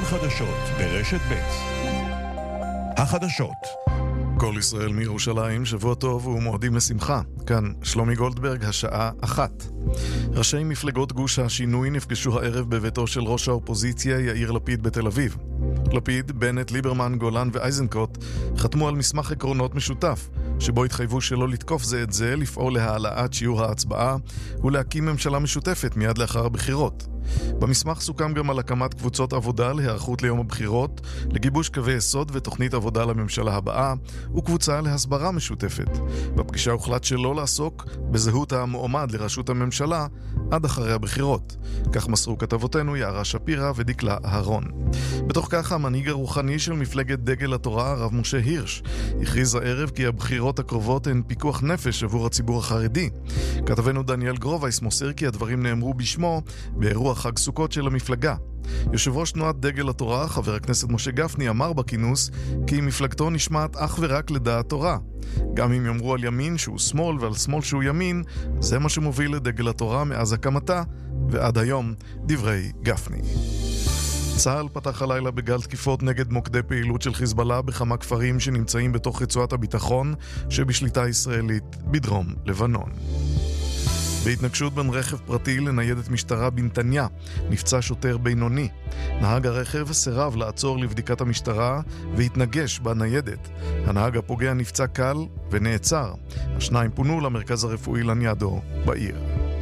חדשות ברשת ב'. החדשות. כל ישראל מירושלים, שבוע טוב ומועדים לשמחה. כאן שלומי גולדברג, השעה 1. ראשי מפלגות גוש השינוי נפגשו הערב בביתו של ראש האופוזיציה יאיר לפיד בתל אביב. לפיד, בנט, ליברמן, גולן ואיזנקוט חתמו על מסמך עקרונות משותף, שבו התחייבו שלא לתקוף זה את זה, לפעול להעלאת שיעור ההצבעה ולהקים ממשלה משותפת מיד לאחר הבחירות. במסמך סוכם גם על הקמת קבוצות עבודה להיערכות ליום הבחירות, לגיבוש קווי יסוד ותוכנית עבודה לממשלה הבאה, וקבוצה להסברה משותפת. בפגישה הוחלט שלא לעסוק בזהות המועמד לראשות הממשלה עד אחרי הבחירות. כך מסרו כתבותינו יערה שפירא ודקלה אהרון. בתוך כך המנהיג הרוחני של מפלגת דגל התורה, הרב משה הירש, הכריז הערב כי הבחירות הקרובות הן פיקוח נפש עבור הציבור החרדי. כתבנו דניאל גרובייס מוסר כי הדברים נאמרו בשמו באירוע חג סוכות של המפלגה. יושב ראש תנועת דגל התורה, חבר הכנסת משה גפני, אמר בכינוס כי מפלגתו נשמעת אך ורק לדעת תורה. גם אם יאמרו על ימין שהוא שמאל ועל שמאל שהוא ימין, זה מה שמוביל לדגל התורה מאז הקמתה ועד היום, דברי גפני. צה"ל פתח הלילה בגל תקיפות נגד מוקדי פעילות של חיזבאללה בכמה כפרים שנמצאים בתוך רצועת הביטחון שבשליטה ישראלית בדרום לבנון. בהתנגשות בין רכב פרטי לניידת משטרה בנתניה נפצע שוטר בינוני. נהג הרכב סירב לעצור לבדיקת המשטרה והתנגש בניידת. הנהג הפוגע נפצע קל ונעצר. השניים פונו למרכז הרפואי לניאדו בעיר.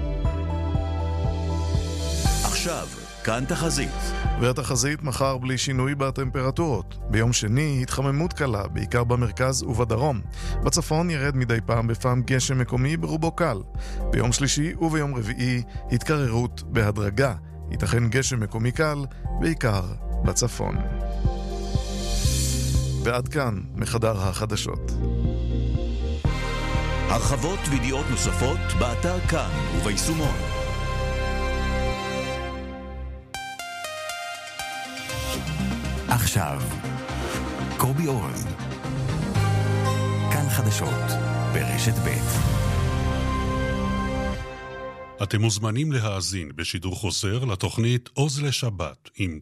עכשיו כאן תחזית. והתחזית מחר בלי שינוי בטמפרטורות. ביום שני התחממות קלה, בעיקר במרכז ובדרום. בצפון ירד מדי פעם בפעם גשם מקומי ברובו קל. ביום שלישי וביום רביעי התקררות בהדרגה. ייתכן גשם מקומי קל, בעיקר בצפון. ועד כאן מחדר החדשות. הרחבות וידיעות נוספות באתר כאן וביישומון. עכשיו, קובי אורן, כאן חדשות, ברשת ב'. אתם מוזמנים להאזין בשידור חוזר לתוכנית עוז לשבת עם